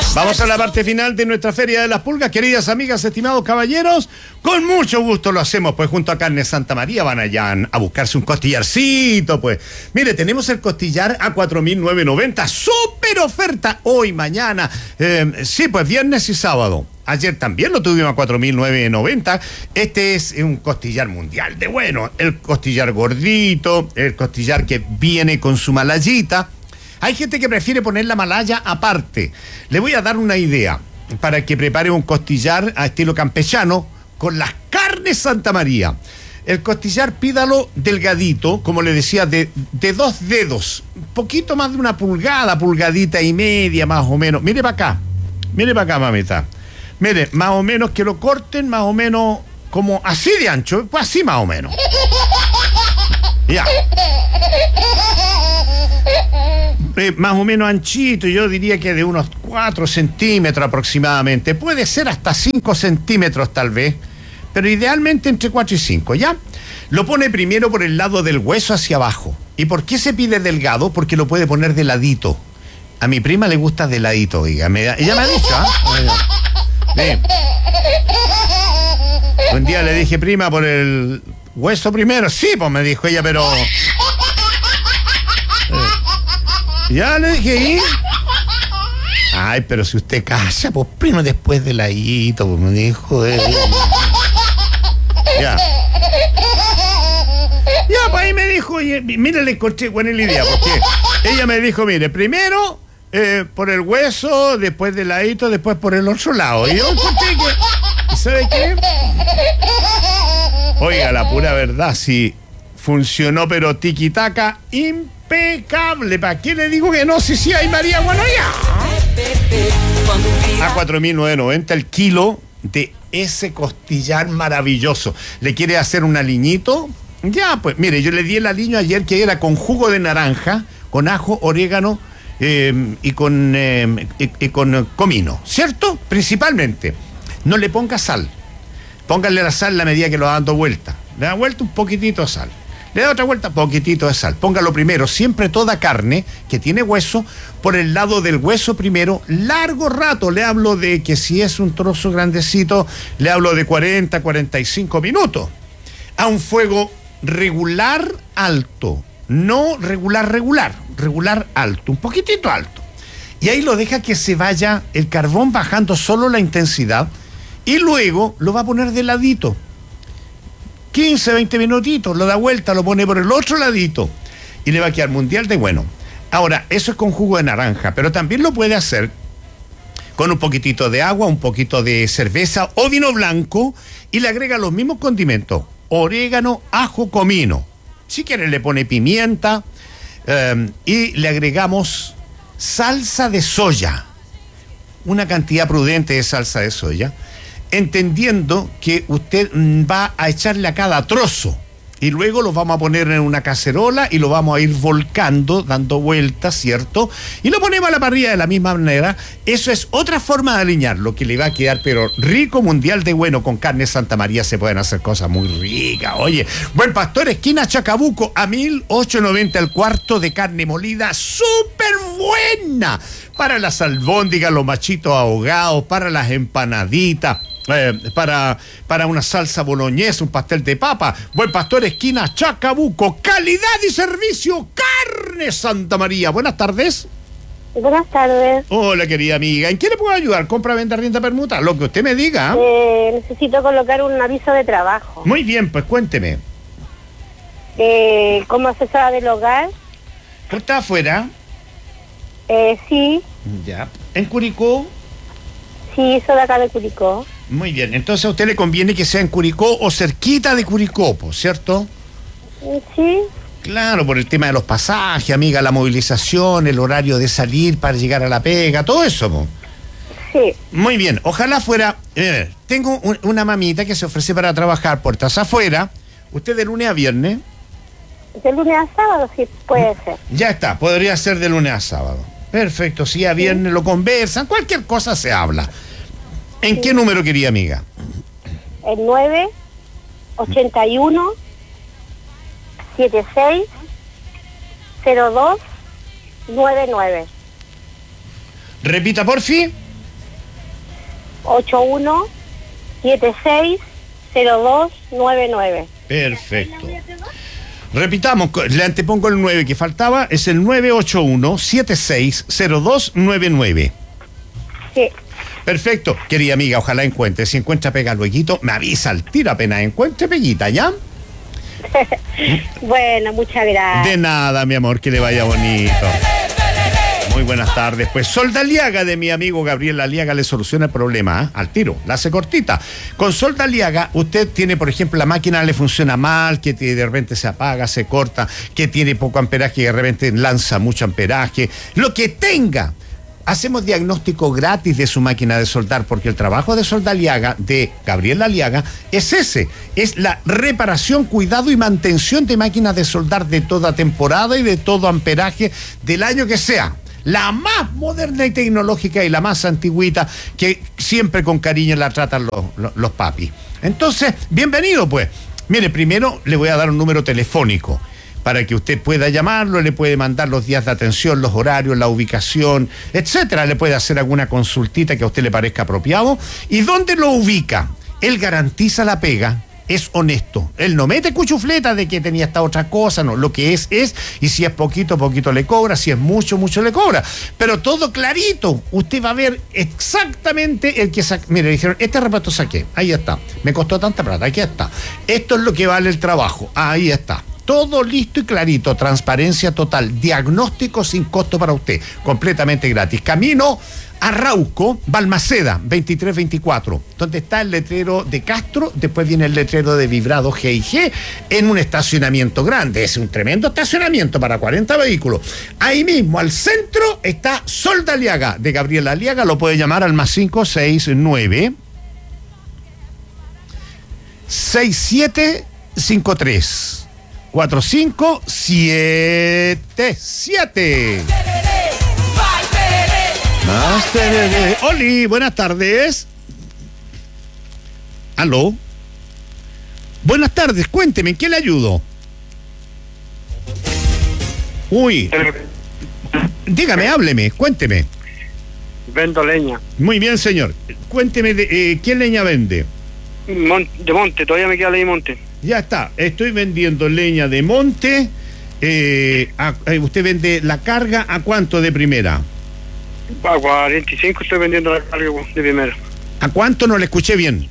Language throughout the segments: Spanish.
Vamos a la parte final de nuestra Feria de las Pulgas, queridas amigas, estimados caballeros. Con mucho gusto lo hacemos, pues junto a Carne Santa María van allá a buscarse un costillarcito, pues. Mire, tenemos el costillar a 4.990, súper oferta hoy, mañana, sí, pues viernes y sábado. Ayer también lo tuvimos a 4.990. Este es un costillar mundial de bueno, el costillar gordito, el costillar que viene con su malayita. Hay gente que prefiere poner la malaya aparte. Le voy a dar una idea para que prepare un costillar a estilo campechano con las carnes Santa María. El costillar pídalo delgadito, como le decía, de 2 dedos, un poquito más de una pulgada, pulgadita y media más o menos. Mire para acá, mamita. Mire, más o menos que lo corten, más o menos como así de ancho, pues así más o menos. Ya. Más o menos anchito, yo diría que de unos 4 centímetros aproximadamente. Puede ser hasta 5 centímetros tal vez, pero idealmente entre 4 y 5, ¿ya? Lo pone primero por el lado del hueso hacia abajo. ¿Y por qué se pide delgado? Porque lo puede poner de ladito. A mi prima le gusta de ladito, oiga. Ella me ha dicho, ¿eh? Un día le dije, prima, por el hueso primero. Sí, pues me dijo ella, pero... Ya le dije, ¿y? Ay, pero si usted calla, pues primo, después de ladito, pues me dijo. Ya. Ya, pues ahí me dijo, oye, mire, le encontré buena la idea, porque ella me dijo, mire, primero por el hueso, después de ladito, después por el otro lado. Y yo encontré que, ¿sabe qué? Oiga, la pura verdad, sí, funcionó, pero tiquitaca, impecable. ¿Para qué le digo que no? Sí, hay María, bueno, ya. A 4.990 el kilo de ese costillar maravilloso. ¿Le quiere hacer un aliñito? Ya, pues, mire, yo le di el aliño ayer que era con jugo de naranja, con ajo, orégano y con comino, ¿cierto? Principalmente. No le ponga sal. Póngale la sal a la medida que lo va dando vuelta. Le da vuelta un poquitito de sal. Le da otra vuelta, poquitito de sal. Póngalo primero, siempre toda carne que tiene hueso, por el lado del hueso primero, largo rato. Le hablo de que si es un trozo grandecito, le hablo de 40, 45 minutos. A un fuego regular alto. No regular alto, un poquitito alto. Y ahí lo deja que se vaya el carbón bajando solo la intensidad y luego lo va a poner de ladito. 15, 20 minutitos, lo da vuelta, lo pone por el otro ladito y le va a quedar mundial de bueno. Ahora, eso es con jugo de naranja, pero también lo puede hacer con un poquitito de agua, un poquito de cerveza o vino blanco y le agrega los mismos condimentos, orégano, ajo, comino. Si quiere le pone pimienta y le agregamos salsa de soya, una cantidad prudente de salsa de soya, entendiendo que usted va a echarle a cada trozo y luego lo vamos a poner en una cacerola y lo vamos a ir volcando, dando vueltas, ¿cierto? Y lo ponemos a la parrilla de la misma manera. Eso es otra forma de aliñarlo, que le va a quedar pero rico, mundial de bueno. Con carne Santa María se pueden hacer cosas muy ricas. Oye, Buen Pastor, esquina Chacabuco, a 1.890 el cuarto de carne molida, súper buena. Para las albóndigas, los machitos ahogados, para las empanaditas. Para una salsa boloñesa, un pastel de papa. Buen Pastor, esquina Chacabuco, calidad y servicio, carne Santa María. Buenas tardes. Buenas tardes. Hola, querida amiga, ¿en qué le puedo ayudar? ¿Compra, venta, renta, permuta? Lo que usted me diga. Necesito colocar un aviso de trabajo. Muy bien, pues cuénteme. ¿Cómo asesora del hogar? ¿Usted está afuera? Sí. Ya. ¿En Curicó? Sí, soy de acá de Curicó. Muy bien, entonces a usted le conviene que sea en Curicó o cerquita de Curicó, ¿cierto? Sí. Claro, por el tema de los pasajes, amiga, la movilización, el horario de salir para llegar a la pega, todo eso, ¿no? Sí. Muy bien, ojalá fuera... tengo una mamita que se ofrece para trabajar puertas afuera. ¿Usted de lunes a viernes? De lunes a sábado, sí, puede ser. Ya está, podría ser de lunes a sábado. Perfecto, si a viernes lo conversan, cualquier cosa se habla. ¿En qué número, querida amiga? El 981 76 02 99. Repita, por fin. 981-760299. Perfecto. Repitamos, le antepongo el 9 que faltaba, es el 981-760299. Sí. Perfecto, querida amiga, ojalá encuentre. Si encuentra pega lueguito, me avisa al tiro apenas encuentre peguita, ¿ya? Bueno, muchas gracias. De nada, mi amor, que le vaya bonito. Muy buenas tardes. Pues Solda Aliaga, de mi amigo Gabriel Aliaga, le soluciona el problema, ¿eh? Al tiro, la hace cortita. Con Solda Aliaga, usted tiene, por ejemplo, la máquina le funciona mal, que de repente se apaga, se corta, que tiene poco amperaje y de repente lanza mucho amperaje. Lo que tenga. Hacemos diagnóstico gratis de su máquina de soldar, porque el trabajo de Solda Aliaga, de Gabriel Aliaga, es ese, es la reparación, cuidado y mantención de máquinas de soldar de toda temporada y de todo amperaje del año que sea. La más moderna y tecnológica y la más antigüita, que siempre con cariño la tratan los papis. Entonces, bienvenido pues. Mire, primero le voy a dar un número telefónico para que usted pueda llamarlo, le puede mandar los días de atención, los horarios, la ubicación, etcétera. Le puede hacer alguna consultita que a usted le parezca apropiado. ¿Y dónde lo ubica? Él garantiza la pega, es honesto. Él no mete cuchufleta de que tenía esta otra cosa, no. Lo que es, y si es poquito, poquito le cobra, si es mucho, mucho le cobra. Pero todo clarito. Usted va a ver exactamente el que saca. Mire, dijeron, este reparto saqué, ahí está. Me costó tanta plata, aquí está. Esto es lo que vale el trabajo, ahí está. Todo listo y clarito, transparencia total, diagnóstico sin costo para usted, completamente gratis. Camino a Rauco, Balmaceda, 2324, donde está el letrero de Castro, después viene el letrero de Vibrado G&G, en un estacionamiento grande, es un tremendo estacionamiento para 40 vehículos. Ahí mismo, al centro, está Solda Aliaga, de Gabriel Aliaga, lo puede llamar al más 569 6753 4577. Más tereré. Oli, buenas tardes. ¿Aló? Buenas tardes, cuénteme, ¿en qué le ayudo? Uy. Dígame, hábleme, cuénteme. Vendo leña. Muy bien, señor. Cuénteme, ¿qué leña vende? De monte, todavía me queda leña de monte. Ya está, estoy vendiendo leña de monte. ¿Usted vende la carga a cuánto de primera? A 45 estoy vendiendo la carga de primera. ¿A cuánto? No le escuché bien.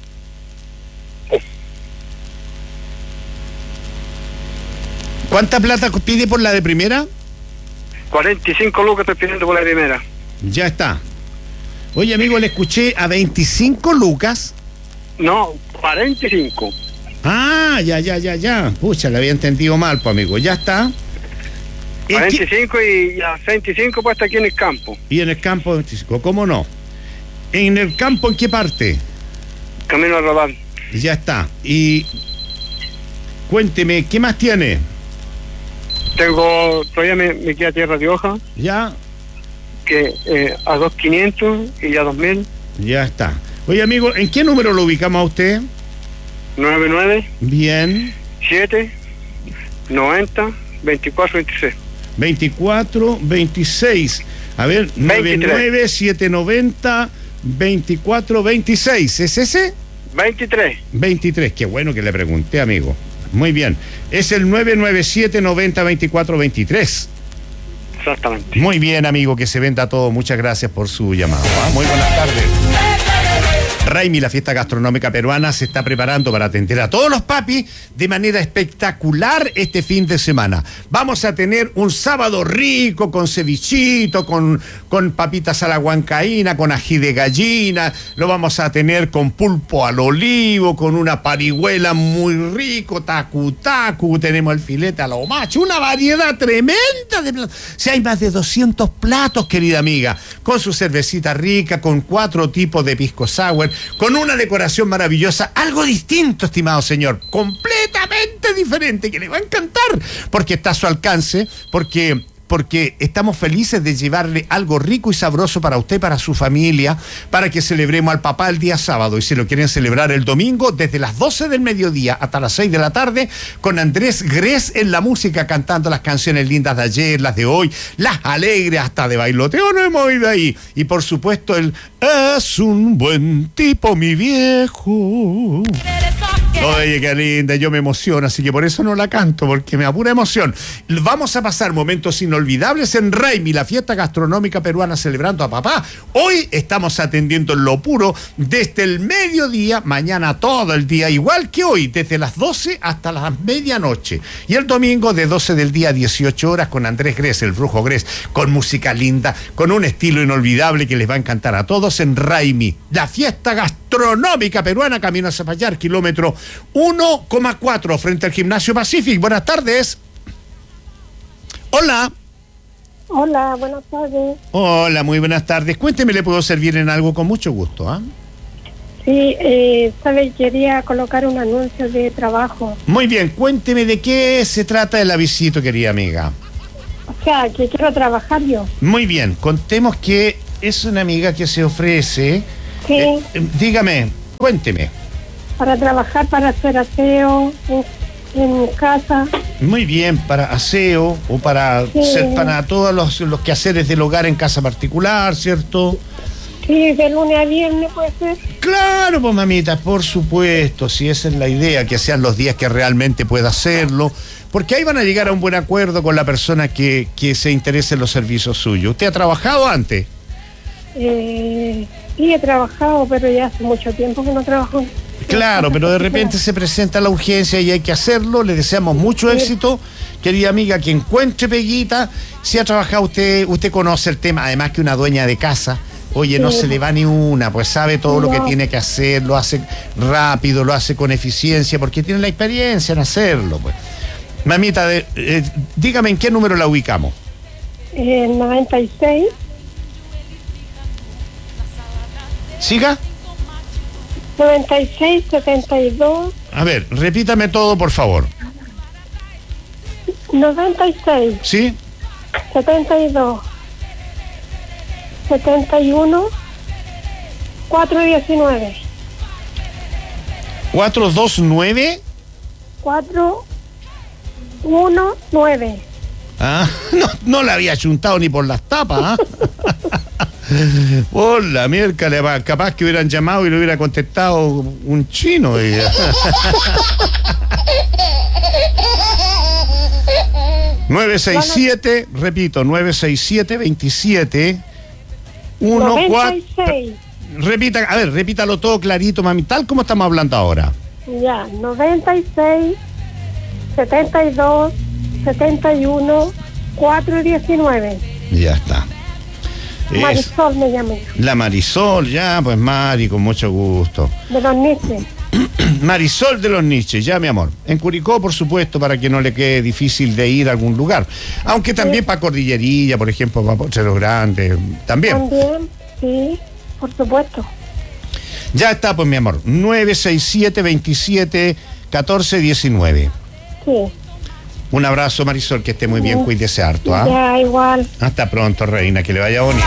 ¿Cuánta plata pide por la de primera? 45 lucas estoy pidiendo por la de primera. Ya está. Oye, amigo, le escuché a 25 lucas. No, 45. Ah, ya. Pucha, le había entendido mal, pues, amigo. Ya está. 45 y a 25 pues está aquí en el campo. Y en el campo 25, ¿cómo no? ¿En el campo en qué parte? Camino a rodar. Ya está. Y cuénteme, ¿qué más tiene? Tengo, todavía me queda tierra de hoja. Ya. Que a 2.500 y a 2.000. Ya está. Oye, amigo, ¿en qué número lo ubicamos a usted? 99. Bien. 7 90 24 26. 24 26. A ver, 99 790 24 26. ¿Es ese? 23. 23. Qué bueno que le pregunté, amigo. Muy bien. Es el 997 90 24 23. Exactamente. Muy bien, amigo, que se venda todo. Muchas gracias por su llamado. Muy buenas tardes. Raimi, la fiesta gastronómica peruana, se está preparando para atender a todos los papis de manera espectacular este fin de semana. Vamos a tener un sábado rico con cevichito, con papitas a la huancaína, con ají de gallina. Lo vamos a tener con pulpo al olivo, con una parihuela muy rico, tacu. Tenemos el filete a lo macho. Una variedad tremenda de platos. Si hay más de 200 platos, querida amiga, con su cervecita rica, con 4 tipos de pisco sour, con una decoración maravillosa, algo distinto, estimado señor, completamente diferente, que le va a encantar, porque está a su alcance, porque porque estamos felices de llevarle algo rico y sabroso para usted, para su familia, para que celebremos al papá el día sábado. Y si lo quieren celebrar el domingo, desde las 12 del mediodía hasta las 6 de la tarde, con Andrés Gress en la música, cantando las canciones lindas de ayer, las de hoy, las alegres, hasta de bailoteo no hemos ido ahí. Y por supuesto el "es un buen tipo mi viejo". Oye, qué linda, yo me emociono, así que por eso no la canto, porque me apura emoción. Vamos a pasar momentos inolvidables en Raimi, la fiesta gastronómica peruana celebrando a papá. Hoy estamos atendiendo en lo puro desde el mediodía, mañana todo el día, igual que hoy, desde las 12 hasta las medianoche. Y el domingo de 12 del día a 18 horas con Andrés Gress, el Brujo Gress, con música linda, con un estilo inolvidable que les va a encantar a todos en Raimi, la fiesta gastronómica peruana, camino a Zapallar, kilómetro 1,4 frente al Gimnasio Pacific. Buenas tardes. Hola. Hola, buenas tardes. Hola, muy buenas tardes. Cuénteme, ¿le puedo servir en algo? Con mucho gusto, ¿ah? Sí, sabe, quería colocar un anuncio de trabajo. Muy bien, cuénteme de qué se trata el avisito, querida amiga. O sea, que quiero trabajar yo. Muy bien, contemos que es una amiga que se ofrece. Sí. Dígame, cuénteme. Para trabajar, para hacer aseo en casa. Muy bien, para aseo o para todos los quehaceres del hogar en casa particular, ¿cierto? Sí, de lunes a viernes puede ser. Claro, pues mamita, por supuesto, si esa es la idea, que sean los días que realmente pueda hacerlo, porque ahí van a llegar a un buen acuerdo con la persona que se interese en los servicios suyos. ¿Usted ha trabajado antes? Sí, he trabajado, pero ya hace mucho tiempo que no trabajo. Claro, pero de repente se presenta la urgencia y hay que hacerlo. Le deseamos mucho éxito, querida amiga, que encuentre peguita. Si ha trabajado usted conoce el tema, además que una dueña de casa, oye, no se le va ni una, pues sabe todo lo que tiene que hacer, lo hace rápido, lo hace con eficiencia, porque tiene la experiencia en hacerlo, pues. Mamita, dígame en qué número la ubicamos. 96. ¿Siga? 96, 72. A ver, repítame todo, por favor. 96. ¿Sí? 72. 71. 419. 429. 419. Ah, no la había chuntado ni por las tapas, ¿ah? Por la miércoles, capaz que hubieran llamado y lo hubiera contestado un chino. 967, repito, 967-27 96. Repita, a ver, repítalo todo clarito, mami, tal como estamos hablando ahora. Ya, 96, 72, 71, 419. Ya está. Marisol me llamé. La Marisol, ya, pues Mari, con mucho gusto. De los Nietzsche. Marisol de los Nietzsche, ya, mi amor. En Curicó, por supuesto, para que no le quede difícil de ir a algún lugar. Aunque también para Cordillerilla, por ejemplo, para Potreros Grandes, también. También, sí, por supuesto. Ya está, pues, mi amor. 967-27-14-19. Sí. Un abrazo, Marisol, que esté muy bien, cuídese harto, ¿ah? Ya, igual. Hasta pronto, reina, que le vaya bonito.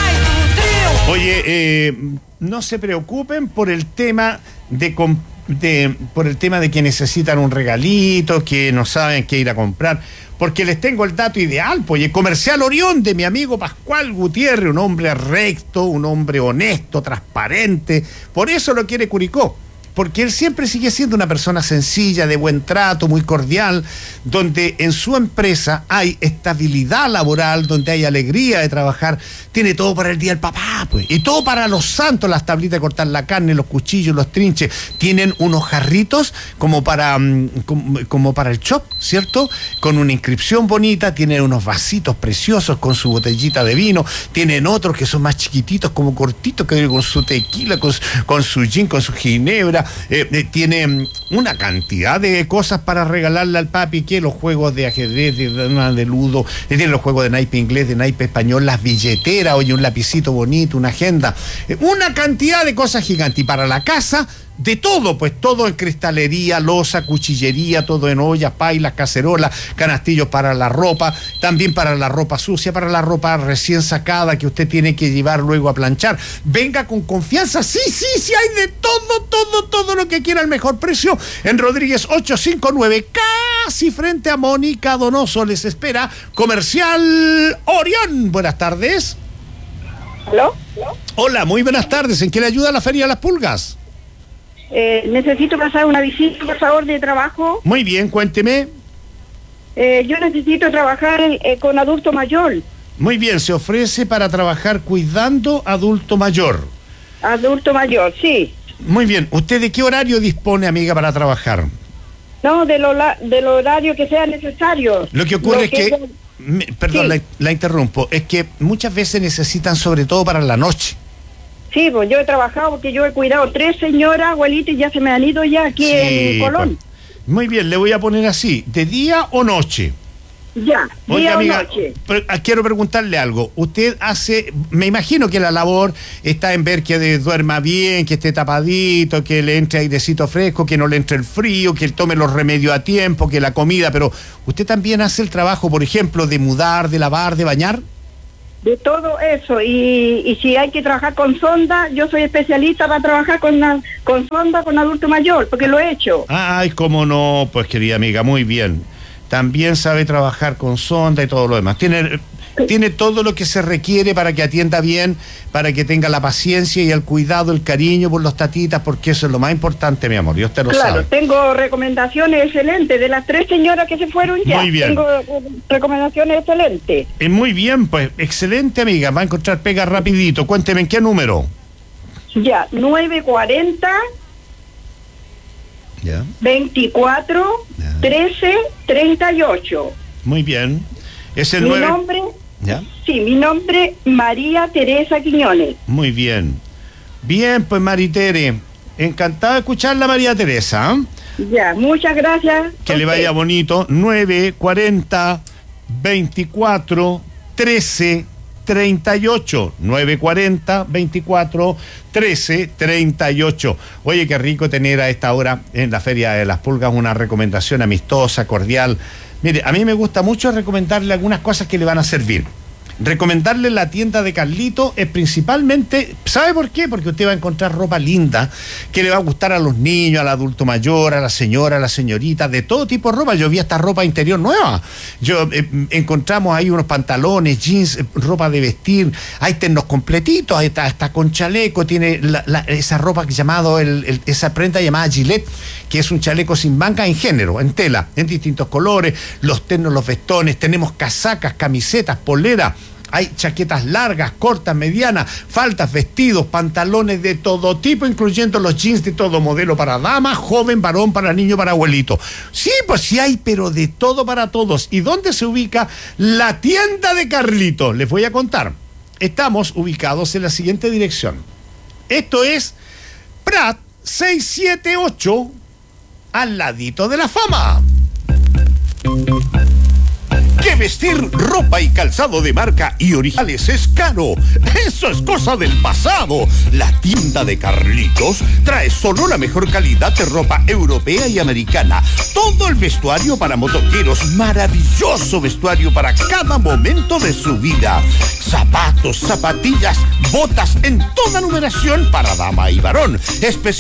Oye, no se preocupen por el tema de que necesitan un regalito, que no saben qué ir a comprar, porque les tengo el dato ideal, pues, el Comercial Orión de mi amigo Pascual Gutiérrez, un hombre recto, un hombre honesto, transparente, por eso lo quiere Curicó. Porque él siempre sigue siendo una persona sencilla, de buen trato, muy cordial, donde en su empresa hay estabilidad laboral, donde hay alegría de trabajar, tiene todo para el día del papá, pues, y todo para los santos, las tablitas de cortar la carne, los cuchillos, los trinches, tienen unos jarritos como para el chop, ¿cierto? Con una inscripción bonita, tienen unos vasitos preciosos con su botellita de vino, tienen otros que son más chiquititos, como cortitos, que con su tequila, con su gin, con su ginebra. Tiene una cantidad de cosas para regalarle al papi, que los juegos de ajedrez, de ludo, tiene los juegos de naipe inglés, de naipe español, las billeteras, oye, un lapicito bonito, una agenda, una cantidad de cosas gigantes. Y para la casa, De todo, pues todo en cristalería, loza, cuchillería, todo en ollas, pailas, cacerolas, canastillos para la ropa, también para la ropa sucia, para la ropa recién sacada que usted tiene que llevar luego a planchar. Venga con confianza, sí, hay de todo lo que quiera al mejor precio. En Rodríguez 859, casi frente a Mónica Donoso, les espera Comercial Orión. Buenas tardes. ¿Aló? Hola, muy buenas tardes. ¿En qué le ayuda la Feria de las Pulgas? Necesito pasar una visita, por favor, de trabajo. Muy bien, cuénteme. Yo necesito trabajar con adulto mayor. Muy bien, se ofrece para trabajar cuidando adulto mayor. Adulto mayor, sí. Muy bien, ¿usted de qué horario dispone, amiga, para trabajar? No, del horario que sea necesario. Lo que ocurre es que... Perdón, sí. la interrumpo. Es que muchas veces necesitan sobre todo para la noche. Sí, pues yo he trabajado porque yo he cuidado 3 señoras, abuelitas, y ya se me han ido ya aquí en Colón. Pues, muy bien, le voy a poner así, ¿de día o noche? Ya, Oiga, día amiga, o noche. Quiero preguntarle algo. Usted hace, me imagino que la labor está en ver que duerma bien, que esté tapadito, que le entre airecito fresco, que no le entre el frío, que él tome los remedios a tiempo, que la comida, pero ¿usted también hace el trabajo, por ejemplo, de mudar, de lavar, de bañar? De todo eso, y si hay que trabajar con sonda, yo soy especialista para trabajar con sonda, con adulto mayor, porque lo he hecho. Ay, cómo no, pues querida amiga, muy bien. También sabe trabajar con sonda y todo lo demás. Tiene todo lo que se requiere para que atienda bien, para que tenga la paciencia y el cuidado, el cariño por los tatitas, porque eso es lo más importante, mi amor, y usted lo sabe. Claro, tengo recomendaciones excelentes de las 3 señoras que se fueron ya. Muy bien. Tengo recomendaciones excelentes. Muy bien, pues, excelente, amiga. Va a encontrar pega rapidito. Cuénteme, ¿en qué número? Ya, 940... Ya. 24 13 38. Muy bien. Es el Mi 9... nombre, ¿Ya? sí, mi nombre María Teresa Quiñones. Muy bien. Bien, pues, Maritere. Encantada de escucharla, María Teresa. Ya, muchas gracias. Que le vaya bonito. 940 24 13 38. 940 24 13 38. Oye, qué rico tener a esta hora en la Feria de las Pulgas una recomendación amistosa, cordial. Mire, a mí me gusta mucho recomendarle algunas cosas que le van a servir. Recomendarle la tienda de Carlito es principalmente, ¿sabe por qué? Porque usted va a encontrar ropa linda que le va a gustar a los niños, al adulto mayor, a la señora, a la señorita, de todo tipo de ropa. Yo vi hasta ropa interior nueva. Encontramos ahí unos pantalones, jeans, ropa de vestir, hay ternos completitos, ahí está con chaleco, tiene esa ropa llamado esa prenda llamada Gillette, que es un chaleco sin manga en género, en tela, en distintos colores, los ternos, los vestones, tenemos casacas, camisetas, poleras. Hay chaquetas largas, cortas, medianas, faldas, vestidos, pantalones de todo tipo, incluyendo los jeans de todo modelo para dama, joven, varón, para niño, para abuelito. Sí, pues sí hay, pero de todo para todos. ¿Y dónde se ubica la tienda de Carlito? Les voy a contar. Estamos ubicados en la siguiente dirección. Esto es Prat 678, al ladito de la Fama. Que vestir ropa y calzado de marca y originales es caro. Eso es cosa del pasado. La tienda de Carlitos trae solo la mejor calidad de ropa europea y americana. Todo el vestuario para motoqueros. Maravilloso vestuario para cada momento de su vida. Zapatos, zapatillas, botas en toda numeración para dama y varón.